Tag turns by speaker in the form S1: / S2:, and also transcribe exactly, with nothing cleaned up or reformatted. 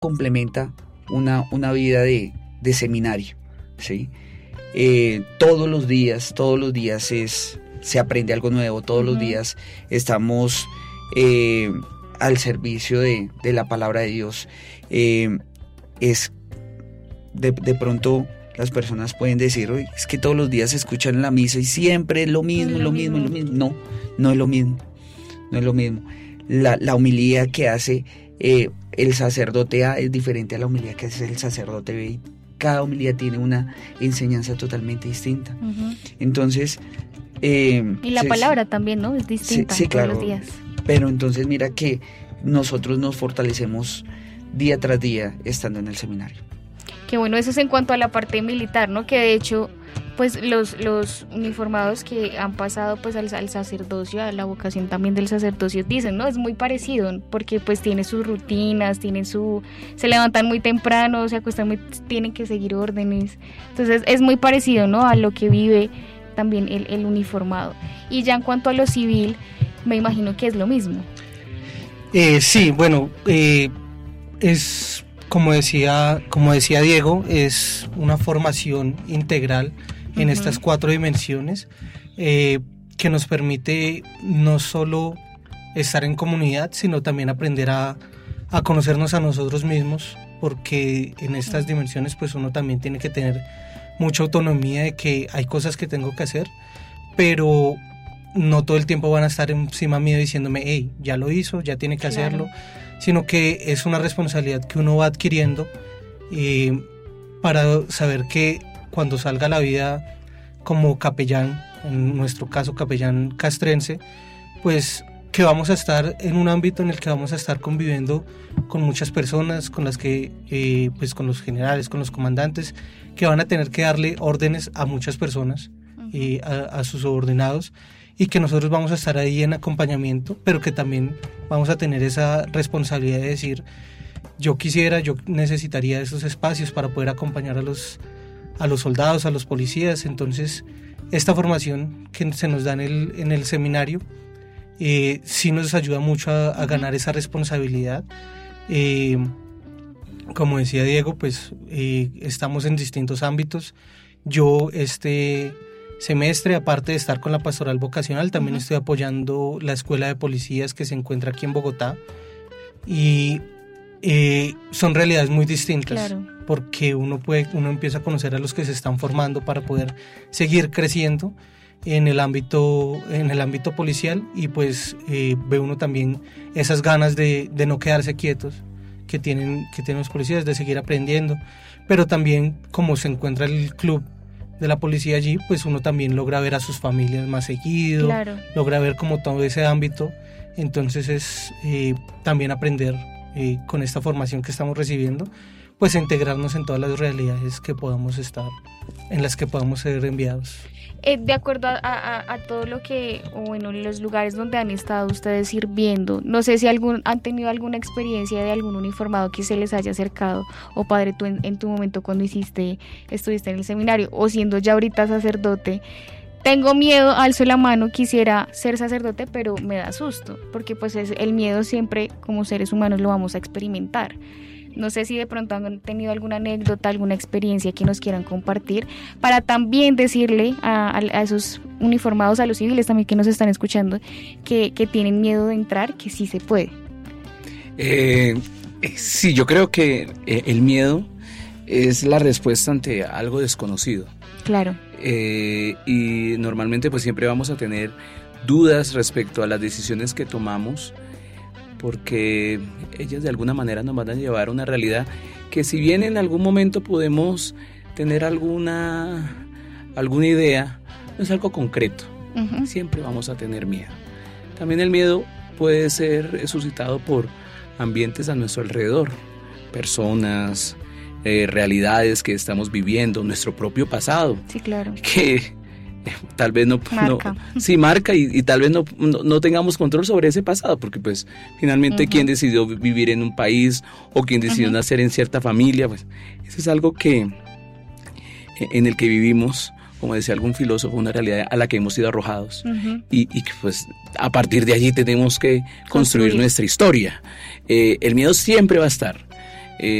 S1: complementa una, una vida de, de seminario, ¿sí? Eh, todos los días, todos los días es, se aprende algo nuevo, todos uh-huh. los días estamos eh, al servicio de, de la palabra de Dios. Eh, es de, de pronto las personas pueden decir, oye, es que todos los días se escuchan en la misa y siempre es lo mismo, es lo mismo, es lo mismo. No, no es lo mismo, no es lo mismo. La, la homilía que hace eh, el sacerdote A es diferente a la homilía que hace el sacerdote B. Cada homilía tiene una enseñanza totalmente distinta. Uh-huh. Entonces... Eh,
S2: y la
S1: se,
S2: palabra también, ¿no? Es distinta
S1: sí, sí,
S2: todos
S1: claro,
S2: los días.
S1: Pero entonces mira que nosotros nos fortalecemos día tras día estando en el seminario.
S2: Que bueno, eso es en cuanto a la parte militar, ¿no? Que de hecho, pues los, los uniformados que han pasado pues al, al sacerdocio, a la vocación también del sacerdocio, dicen, ¿no? Es muy parecido, porque pues tiene sus rutinas, tienen su... se levantan muy temprano, se acuestan muy... tienen que seguir órdenes. Entonces es muy parecido, ¿no? A lo que vive también el, el uniformado. Y ya en cuanto a lo civil, me imagino que es lo mismo.
S3: Eh, sí, bueno, eh, es... Como decía, como decía Diego, es una formación integral en uh-huh. estas cuatro dimensiones eh, que nos permite no solo estar en comunidad, sino también aprender a, a conocernos a nosotros mismos, porque en estas dimensiones pues uno también tiene que tener mucha autonomía de que hay cosas que tengo que hacer, pero no todo el tiempo van a estar encima mío diciéndome, hey, ya lo hizo, ya tiene que claro. hacerlo, sino que es una responsabilidad que uno va adquiriendo eh, para saber que cuando salga a la vida como capellán, en nuestro caso capellán castrense, pues que vamos a estar en un ámbito en el que vamos a estar conviviendo con muchas personas, con las que, eh, pues con los generales, con los comandantes, que van a tener que darle órdenes a muchas personas, eh, a, a sus subordinados, y que nosotros vamos a estar ahí en acompañamiento, pero que también vamos a tener esa responsabilidad de decir, yo quisiera, yo necesitaría esos espacios para poder acompañar a los, a los soldados, a los policías. Entonces, esta formación que se nos da en el, en el seminario eh, sí nos ayuda mucho a, a ganar esa responsabilidad. Eh, como decía Diego, pues eh, estamos en distintos ámbitos. Yo, este... semestre, aparte de estar con la pastoral vocacional, también uh-huh. estoy apoyando la escuela de policías que se encuentra aquí en Bogotá, y eh, son realidades muy distintas, claro. porque uno puede, uno empieza a conocer a los que se están formando para poder seguir creciendo en el ámbito, en el ámbito policial, y pues eh, ve uno también esas ganas de, de no quedarse quietos que tienen, que tienen los policías, de seguir aprendiendo, pero también como se encuentra el club de la policía allí, pues uno también logra ver a sus familias más seguido, claro. logra ver como todo ese ámbito. Entonces es eh, también aprender eh, con esta formación que estamos recibiendo, pues a integrarnos en todas las realidades que podamos estar, en las que podamos ser enviados.
S2: Eh, de acuerdo a, a, a todo lo que, o bueno, los lugares donde han estado ustedes sirviendo, no sé si algún, han tenido alguna experiencia de algún uniformado que se les haya acercado, o padre, tú en, en tu momento cuando hiciste, estuviste en el seminario, o siendo ya ahorita sacerdote, tengo miedo, alzo la mano, quisiera ser sacerdote, pero me da susto, porque pues es, el miedo siempre como seres humanos lo vamos a experimentar. No sé si de pronto han tenido alguna anécdota, alguna experiencia que nos quieran compartir, para también decirle a, a esos uniformados, a los civiles también que nos están escuchando, que, que tienen miedo de entrar, que sí se puede.
S4: Eh, sí, yo creo que eh, el miedo es la respuesta ante algo desconocido.
S2: Claro.
S4: Eh, y normalmente pues siempre vamos a tener dudas respecto a las decisiones que tomamos, porque ellas de alguna manera nos van a llevar a una realidad que, si bien en algún momento podemos tener alguna, alguna idea, no es algo concreto. Uh-huh. Siempre vamos a tener miedo. También el miedo puede ser suscitado por ambientes a nuestro alrededor, personas, eh, realidades que estamos viviendo, nuestro propio pasado.
S2: Sí, claro.
S4: Que tal vez no
S2: marca.
S4: no sí marca y, y tal vez no, no no tengamos control sobre ese pasado, porque pues finalmente uh-huh. quién decidió vivir en un país, o quién decidió uh-huh. nacer en cierta familia, pues eso es algo que en el que vivimos, como decía algún filósofo, una realidad a la que hemos sido arrojados, uh-huh. y, y que pues a partir de allí tenemos que construir, construir. nuestra historia. Eh, el miedo siempre va a estar,